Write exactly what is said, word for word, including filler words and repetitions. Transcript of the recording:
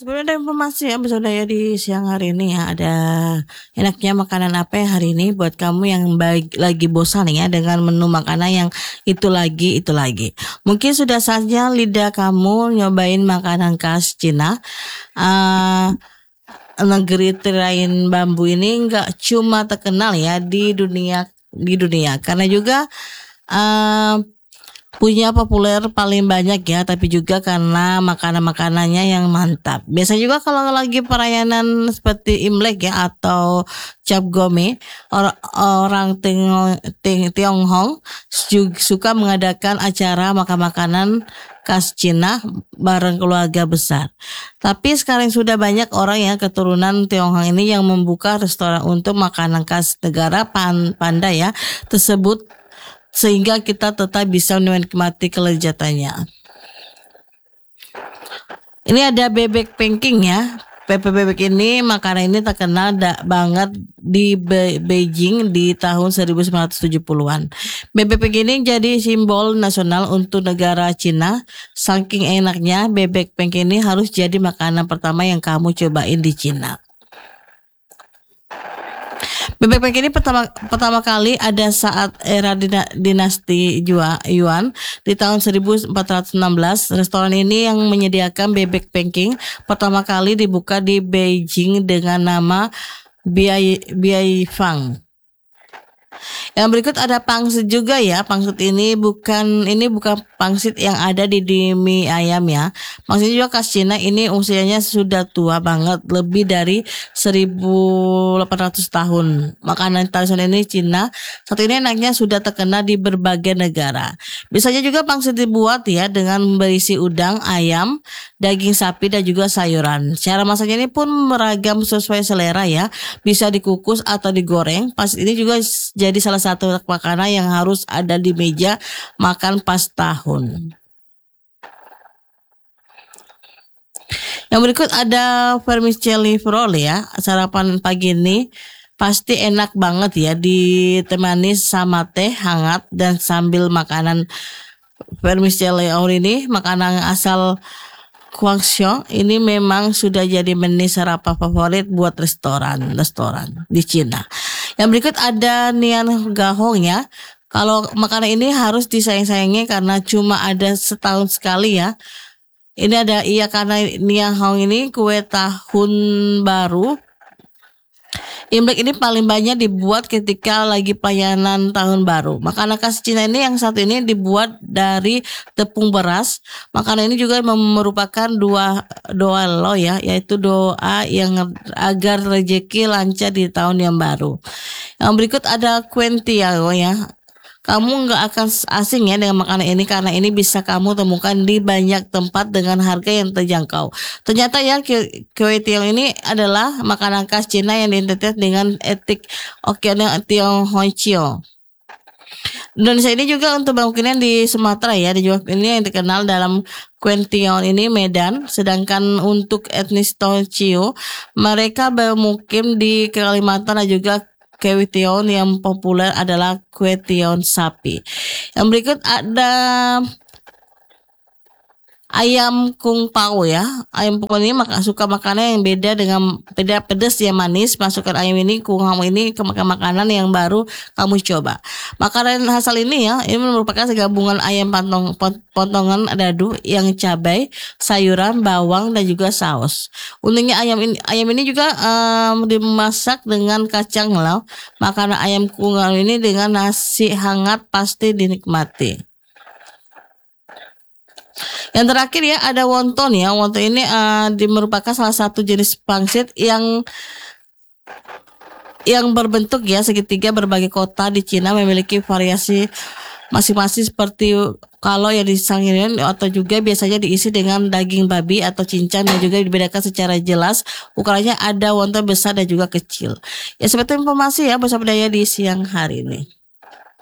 Sebenarnya ada informasi ya Bunda ya di siang hari ini ya. Ada enaknya makanan apa ya hari ini buat kamu yang baik, lagi bosan ya dengan menu makanan yang itu lagi itu lagi. Mungkin sudah saatnya lidah kamu nyobain makanan khas Cina. Uh, Negeri tirai bambu ini nggak cuma terkenal ya di dunia di dunia karena juga uh, punya populer paling banyak ya, tapi juga karena makanan-makanannya yang mantap. Biasanya juga kalau lagi perayaan seperti Imlek ya atau Cap Gome, or- orang Ting- Ting- Tionghoa juga suka mengadakan acara makan makanan khas Cina bareng keluarga besar. Tapi sekarang sudah banyak orang yang keturunan Tionghoa ini yang membuka restoran untuk makanan khas negara pan- Panda ya tersebut, sehingga kita tetap bisa menikmati kelezatannya. Ini ada bebek pangking ya. Pepe bebek ini, makanan ini terkenal da- banget di Be- Beijing di tahun seribu sembilan ratus tujuh puluhan. Bebek pangking ini jadi simbol nasional untuk negara Cina. Saking enaknya, bebek pangking ini harus jadi makanan pertama yang kamu cobain di Cina. Bebek pangking ini pertama pertama kali ada saat era dina, dinasti Yuan di tahun seribu empat ratus enam belas. Restoran ini yang menyediakan bebek pangking pertama kali dibuka di Beijing dengan nama Biai Biai Fang. Yang berikut ada pangsit juga ya. Pangsit ini bukan ini bukan pangsit yang ada di, di mie ayam ya. Pangsit juga khas Cina, ini usianya sudah tua banget, lebih dari seribu delapan ratus tahun. Makanan tradisional ini Cina. Saat ini enaknya sudah terkenal di berbagai negara. Biasanya juga pangsit dibuat ya dengan berisi udang, ayam, daging sapi dan juga sayuran. Cara masaknya ini pun beragam sesuai selera ya. Bisa dikukus atau digoreng. Pangsit ini juga jadi salah satu makanan yang harus ada di meja makan pas tahun. Yang berikut ada vermicelli roll ya. Sarapan pagi ini pasti enak banget ya, ditemani sama teh hangat dan sambil makanan vermicelli roll ini, makanan asal Guangzhou ini memang sudah jadi menu sarapan favorit buat restoran restoran di Cina. Yang berikut ada Nian Gahong ya. Kalau makanan ini harus disayang-sayangi karena cuma ada setahun sekali ya. Ini ada iya karena Nian Gahong ini kue tahun baru. Imlek ini paling banyak dibuat ketika lagi perayaan tahun baru. Makanan khas Cina ini yang satu ini dibuat dari tepung beras. Makanan ini juga merupakan dua doa lo ya, yaitu doa yang agar rezeki lancar di tahun yang baru. Yang berikut ada Quentiao ya. Kamu nggak akan asing ya dengan makanan ini karena ini bisa kamu temukan di banyak tempat dengan harga yang terjangkau. Ternyata ya kue tiong ini adalah makanan khas Cina yang diidentikan dengan etik Hokkien Tionghoa. Indonesia ini juga untuk kemungkinan di Sumatera ya, di Jawa ini yang dikenal dalam Quentiao ini Medan, sedangkan untuk etnis Tochio mereka bermukim di Kalimantan dan juga kue tiong yang populer adalah kue tiong sapi. Yang berikut ada ayam kung pao ya. Ayam kung ini maka suka makanan yang beda dengan beda pedas ya manis. Masukkan ayam ini kung pao ini ke makan makanan yang baru kamu coba. Makanan asal ini ya, ini merupakan gabungan ayam potong, potongan dadu yang cabai, sayuran, bawang dan juga saus. Uniknya ayam ini ayam ini juga um, dimasak dengan kacang lau. Makanan ayam kung pao ini dengan nasi hangat pasti dinikmati. Yang terakhir ya ada wonton ya. Wonton ini uh, merupakan salah satu jenis pangsit yang yang berbentuk ya segitiga. Berbagai kota di Cina memiliki variasi masing-masing seperti kalau yang disangin atau juga biasanya diisi dengan daging babi atau cincang dan juga dibedakan secara jelas. Ukurannya ada wonton besar dan juga kecil. Ya seperti informasi ya bersama Daya di siang hari ini.